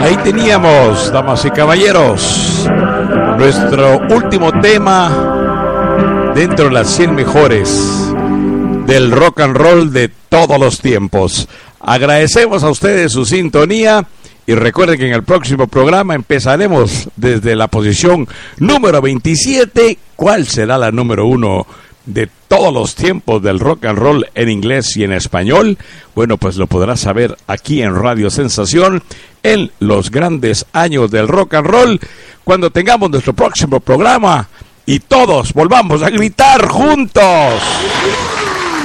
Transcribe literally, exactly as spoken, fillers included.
Ahí teníamos, damas y caballeros, nuestro último tema dentro de las cien mejores del rock and roll de todos los tiempos. Agradecemos a ustedes su sintonía y recuerden que en el próximo programa empezaremos desde la posición número veintisiete. ¿Cuál será la número uno de todos los tiempos del rock and roll en inglés y en español? Bueno, pues lo podrás saber aquí en Radio Sensación en los grandes años del rock and roll, cuando tengamos nuestro próximo programa y todos volvamos a gritar juntos.